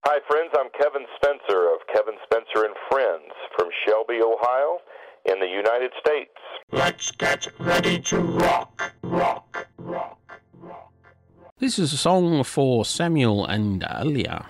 Hi, friends. I'm Kevin Spencer of Kevin Spencer and Friends from Shelby, Ohio, in the United States. Let's get ready to rock, rock, rock, rock. This is a song for Samuel and Leah.